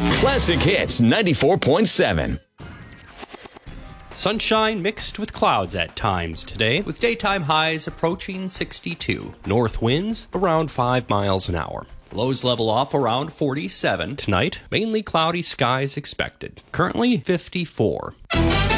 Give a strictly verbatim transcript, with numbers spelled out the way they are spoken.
Classic Hits ninety-four point seven. Sunshine mixed with clouds at times today, with daytime highs approaching sixty-two. North winds around five miles an hour. Lows level off around forty-seven. Tonight, mainly cloudy skies expected. Currently fifty-four.